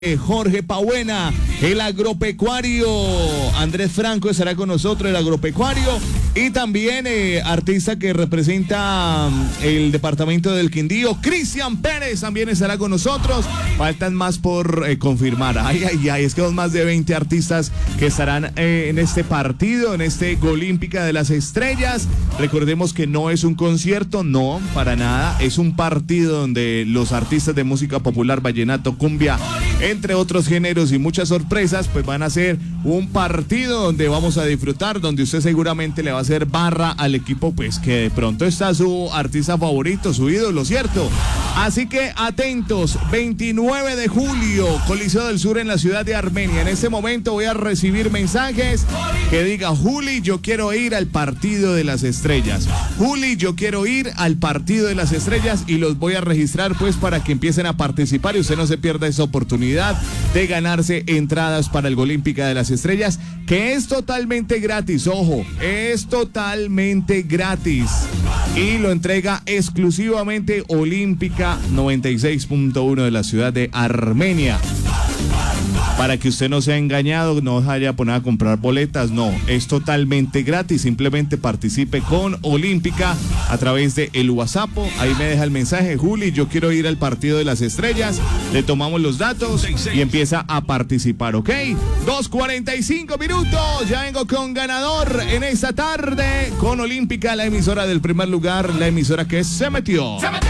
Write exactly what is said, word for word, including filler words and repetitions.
Jorge Pabuena, el agropecuario. Andrés Franco estará con nosotros, el agropecuario. Y también eh, artista que representa um, el departamento del Quindío, Cristian Pérez, también estará con nosotros. Faltan más por eh, confirmar. Ay, ay, ay, es que son más de veinte artistas que estarán eh, en este partido, en este Golímpica de las Estrellas. Recordemos que no es un concierto, no, para nada. Es un partido donde los artistas de música popular, vallenato, cumbia, entre otros géneros y muchas sorpresas, pues van a ser un partido donde vamos a disfrutar, donde usted seguramente le va a hacer barra al equipo, pues que de pronto está su artista favorito, su ídolo, ¿cierto? Así que atentos, veintinueve de julio, Coliseo del Sur en la ciudad de Armenia. En este momento voy a recibir mensajes que diga: Juli, yo quiero ir al partido de las estrellas. Juli, yo quiero ir al partido de las estrellas, y los voy a registrar pues para que empiecen a participar y usted no se pierda esa oportunidad de ganarse entradas para el Golímpica de las Estrellas, que es totalmente gratis. Ojo, es totalmente gratis y lo entrega exclusivamente Olímpica noventa y seis punto uno de la ciudad de Armenia. Para que usted no sea engañado, no vaya a poner a comprar boletas, no, es totalmente gratis. Simplemente participe con Olímpica a través de el WhatsApp. Ahí me deja el mensaje: Juli, yo quiero ir al partido de las estrellas. Le tomamos los datos y empieza a participar, ¿ok? dos cuarenta y cinco minutos, ya vengo con ganador en esta tarde con Olímpica, la emisora del primer lugar, la emisora que se metió. ¡Se metió!